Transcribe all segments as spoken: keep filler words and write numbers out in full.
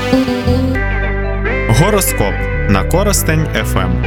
Гороскоп на Коростень еф ем.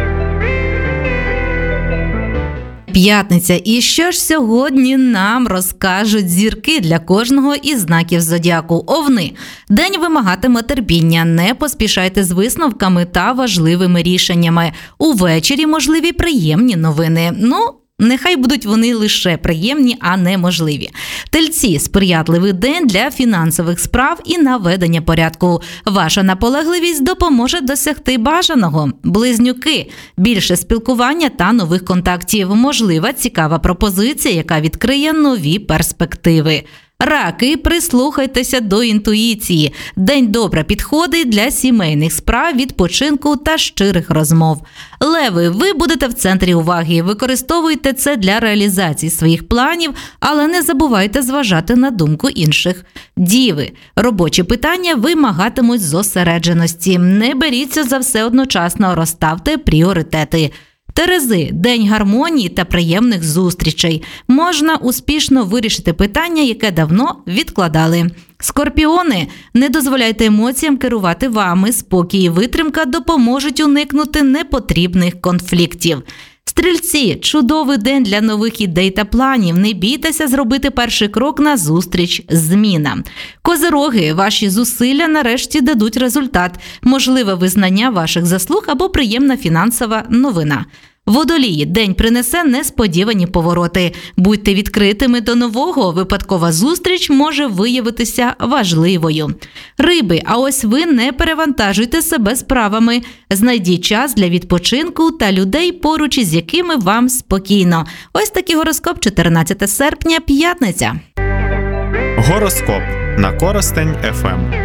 П'ятниця. І що ж сьогодні нам розкажуть зірки для кожного із знаків зодіаку? Овни. День вимагатиме терпіння. Не поспішайте з висновками та важливими рішеннями. Увечері можливі приємні новини. Ну, нехай будуть вони лише приємні, а не можливі. Тельці. Сприятливий день для фінансових справ і наведення порядку. Ваша наполегливість допоможе досягти бажаного. Близнюки. Більше спілкування та нових контактів. Можлива цікава пропозиція, яка відкриє нові перспективи. Раки, прислухайтеся до інтуїції. День добре підходить для сімейних справ, відпочинку та щирих розмов. Леви, ви будете в центрі уваги. Використовуйте це для реалізації своїх планів, але не забувайте зважати на думку інших. Діви, робочі питання вимагатимуть зосередженості. Не беріться за все одночасно, розставте пріоритети. Терези. День гармонії та приємних зустрічей. Можна успішно вирішити питання, яке давно відкладали. Скорпіони. Не дозволяйте емоціям керувати вами. Спокій і витримка допоможуть уникнути непотрібних конфліктів. Стрільці. Чудовий день для нових ідей та планів. Не бійтеся зробити перший крок на зустріч змінам. Козироги. Ваші зусилля нарешті дадуть результат. Можливе визнання ваших заслуг або приємна фінансова новина. Водолії. День принесе несподівані повороти. Будьте відкритими до нового. Випадкова зустріч може виявитися важливою. Риби. А ось ви не перевантажуйте себе справами. Знайдіть час для відпочинку та людей, поруч із якими вам спокійно. Ось такий гороскоп, чотирнадцяте серпня, п'ятниця. Гороскоп на Коростень еф ем.